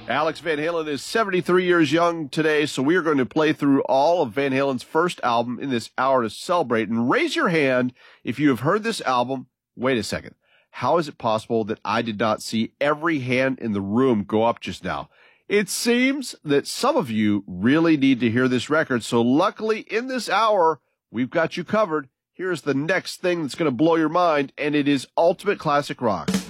Alex Van Halen is 73 years young today, so we are going to play through all of Van Halen's first album in this hour to celebrate. And raise your hand if you have heard this album. Wait a second. How is it possible that I did not see every hand in the room go up just now? It seems that some of you really need to hear this record, so luckily in this hour, we've got you covered. Here's the next thing that's going to blow your mind, and it is ultimate classic rock.